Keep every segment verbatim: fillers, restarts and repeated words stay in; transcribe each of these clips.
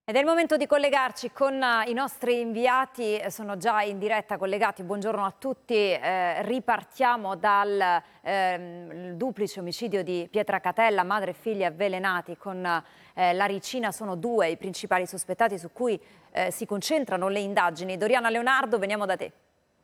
Ed è il momento di collegarci con i nostri inviati, sono già in diretta collegati. Buongiorno a tutti. Eh, ripartiamo dal eh, duplice omicidio di Pietracatella, madre e figlia avvelenati con eh, la ricina. Sono due i principali sospettati su cui eh, si concentrano le indagini. Doriana Leonardo, veniamo da te.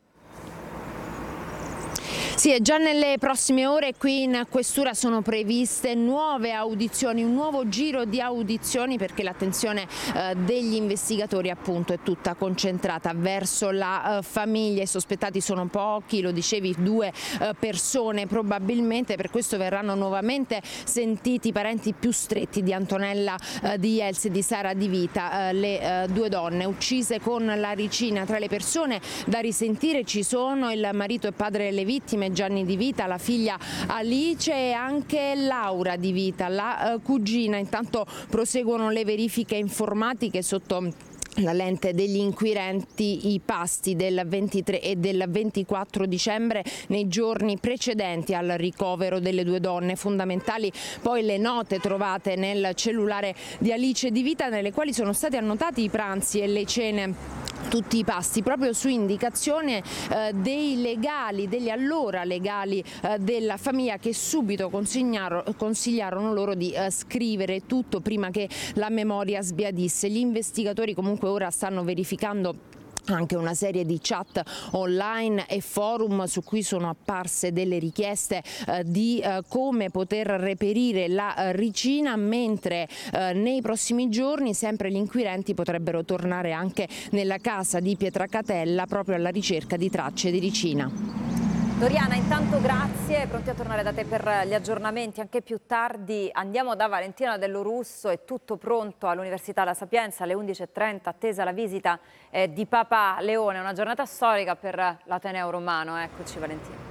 Sì, e già nelle prossime ore qui in questura sono previste nuove audizioni, un nuovo giro di audizioni, perché l'attenzione eh, degli investigatori appunto è tutta concentrata verso la eh, famiglia. I sospettati sono pochi, lo dicevi, due eh, persone probabilmente. Per questo verranno nuovamente sentiti i parenti più stretti di Antonella eh, Di Jelsi e di Sara Di Vita, eh, le eh, due donne uccise con la ricina. Tra le persone da risentire ci sono il marito e padre delle vittime, Gianni Di Vita, la figlia Alice e anche Laura Di Vita, la eh, cugina. Intanto proseguono le verifiche informatiche sotto la lente degli inquirenti i pasti del ventitré e del ventiquattro dicembre nei giorni precedenti al ricovero delle due donne. Fondamentali poi le note trovate nel cellulare di Alice Di Vita, nelle quali sono stati annotati i pranzi e le cene, tutti i pasti, proprio su indicazione eh, dei legali, degli allora legali eh, della famiglia, che subito consigliarono loro di eh, scrivere tutto prima che la memoria sbiadisse. Gli investigatori comunque ora stanno verificando anche una serie di chat online e forum su cui sono apparse delle richieste eh, di eh, come poter reperire la eh, ricina, mentre eh, nei prossimi giorni sempre gli inquirenti potrebbero tornare anche nella casa di Pietracatella proprio alla ricerca di tracce di ricina. Doriana, intanto grazie, pronti a tornare da te per gli aggiornamenti anche più tardi. Andiamo da Valentina Dello Russo, è tutto pronto all'Università La Sapienza alle undici e trenta, attesa la visita eh, di Papa Leone, una giornata storica per l'Ateneo romano. Eccoci Valentina.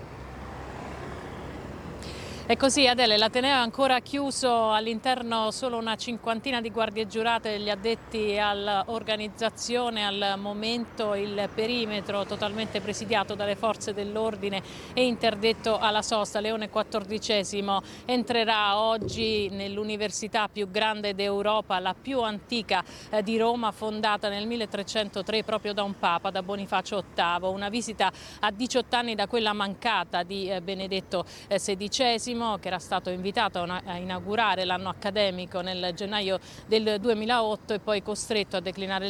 E così Adele, l'Ateneo è ancora chiuso, all'interno solo una cinquantina di guardie giurate degli addetti all'organizzazione. Al momento il perimetro totalmente presidiato dalle forze dell'ordine è interdetto alla sosta. Leone quattordicesimo entrerà oggi nell'università più grande d'Europa, la più antica di Roma, fondata nel milletrecentotre proprio da un papa, da Bonifacio ottavo. Una visita a diciotto anni da quella mancata di Benedetto sedicesimo, che era stato invitato a inaugurare l'anno accademico nel gennaio del duemilaotto e poi costretto a declinare